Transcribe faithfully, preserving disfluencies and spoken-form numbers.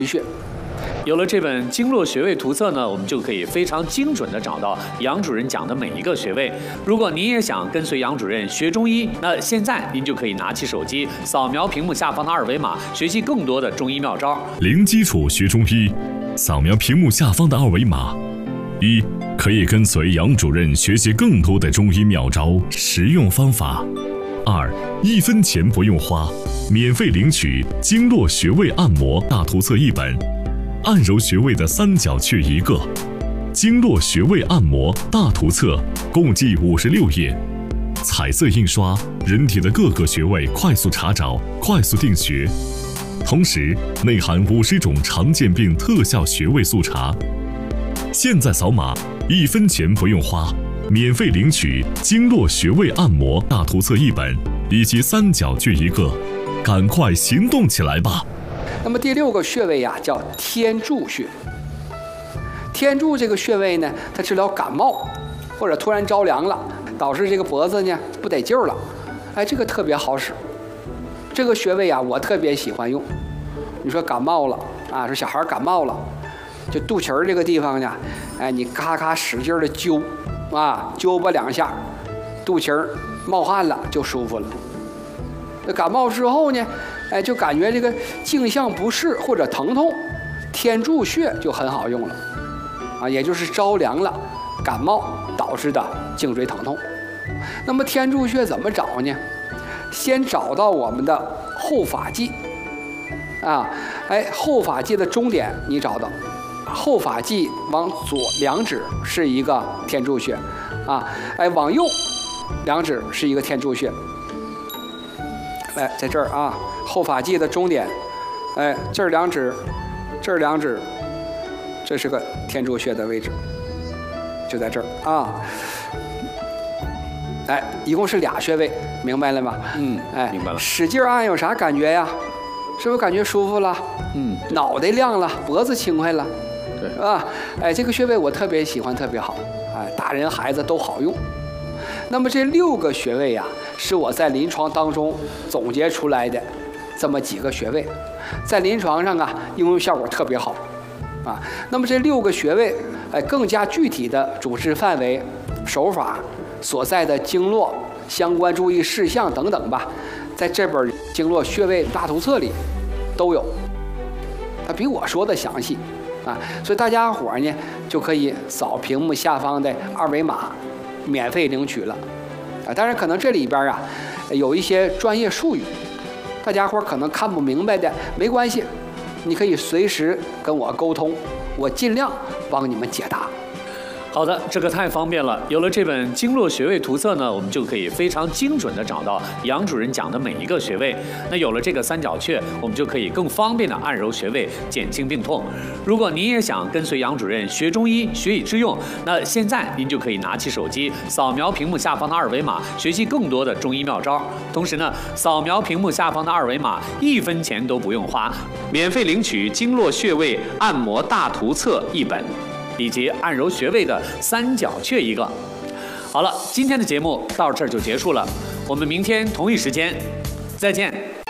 穴。 有了这本经络穴位图册呢，我们就可以非常精准地找到杨主任讲的每一个穴位。如果您也想跟随杨主任学中医，那现在您就可以拿起手机，扫描屏幕下方的二维码，学习更多的中医妙招。 零基础学中医，扫描屏幕下方的二维码。一，可以跟随杨主任学习更多的中医妙招、实用方法。二，一分钱不用花，免费领取经络穴位按摩大图册一本。按揉穴位的三角穴一个，经络穴位按摩大图册共计五十六页，彩色印刷，人体的各个穴位快速查找，快速定穴，同时内含五十种常见病特效穴位速查。现在扫码，一分钱不用花，免费领取经络穴位按摩大图册一本以及三角穴一个，赶快行动起来吧！ 那么第六个穴位呀、啊，叫天柱穴。天柱这个穴位呢，它治疗感冒或者突然着凉了，导致这个脖子呢不得劲儿了，哎，这个特别好使。这个穴位呀、啊，我特别喜欢用。你说感冒了啊，说小孩感冒了，就肚脐儿这个地方呢，哎，你咔咔使劲的揪，啊，揪吧两下，肚脐儿冒汗了就舒服了。那感冒之后呢？哎，就感觉这个颈项不适或者疼痛，天柱穴就很好用了，啊，也就是着凉了、感冒导致的颈椎疼痛。那么天柱穴怎么找呢？先找到我们的后发际，啊，哎，后发际的中点你找到，后发际往左两指是一个天柱穴，啊，哎，往右两指是一个天柱穴。哎，在这儿啊，后发际的中点，哎，这儿两指，这儿两指，这是个天柱穴的位置，就在这儿啊。哎，一共是俩穴位，明白了吗？ 嗯， 哎， 明白了。 使劲按有啥感觉呀？是不是感觉舒服了？ 嗯， 脑袋亮了，脖子轻快了， 对， 是吧？哎，这个穴位我特别喜欢，特别好，哎，大人孩子都好用。那么这六个穴位呀、啊，是我在临床当中总结出来的这么几个穴位，在临床上啊应用效果特别好，啊，那么这六个穴位，哎，更加具体的主治范围、手法、所在的经络、相关注意事项等等吧，在这本经络穴位大图册里都有，它比我说的详细，啊，所以大家伙呢就可以扫屏幕下方的二维码。免费领取了，啊，当然可能这里边啊有一些专业术语，大家伙可能看不明白的，没关系，你可以随时跟我沟通，我尽量帮你们解答。 好的，这个太方便了。有了这本经络穴位图册呢，我们就可以非常精准地找到杨主任讲的每一个穴位。那有了这个三角穴，我们就可以更方便地按揉穴位，减轻病痛。如果您也想跟随杨主任学中医，学以致用，那现在您就可以拿起手机，扫描屏幕下方的二维码，学习更多的中医妙招。同时呢，扫描屏幕下方的二维码，一分钱都不用花，免费领取经络穴位按摩大图册一本。以及按揉穴位的三角穴一个。好了，今天的节目到这儿就结束了，我们明天同一时间再见。